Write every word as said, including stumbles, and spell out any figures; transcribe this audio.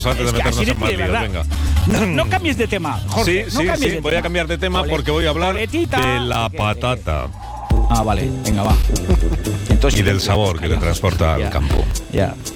Antes de meternos en más líos, venga. No, no cambies de tema, Jorge. Sí, no sí, cambies sí, de voy tema. a cambiar de tema Bolet- porque voy a hablar boletita, de la que- patata Ah, vale, venga, va. Entonces, y del sabor que le transporta al Ya. campo. Ya.